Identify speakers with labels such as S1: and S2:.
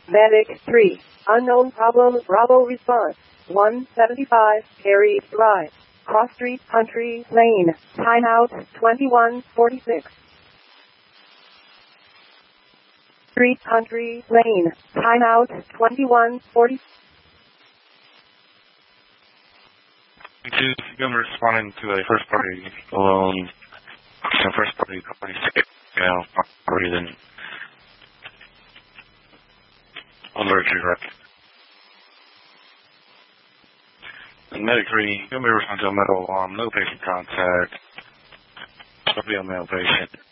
S1: Medic 3. Unknown problem. Bravo response. 175. Carry Drive. Cross Street Country Lane. Timeout 2146. Street Country Lane. Timeout 2140.
S2: I'm responding to a first party alone. First party already then alert you, right? And Medic 3, you'll be responding to a metal alarm, no patient contact. I'll be a male patient.